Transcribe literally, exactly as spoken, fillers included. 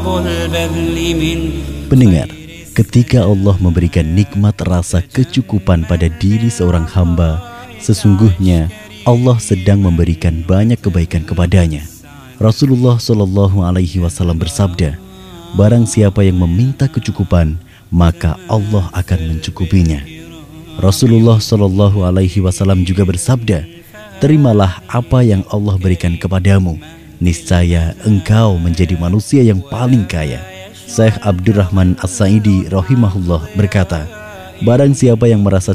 Pendengar, ketika Allah memberikan nikmat rasa kecukupan pada diri seorang hamba, sesungguhnya Allah sedang memberikan banyak kebaikan kepadanya. Rasulullah Shallallahu Alaihi Wasallam bersabda, barang siapa yang meminta kecukupan, maka Allah akan mencukupinya. Rasulullah Shallallahu Alaihi Wasallam juga bersabda, terimalah apa yang Allah berikan kepadamu, niscaya engkau menjadi manusia yang paling kaya. Syekh Abdurrahman As-Sa'idi rahimahullah berkata, barang siapa yang merasa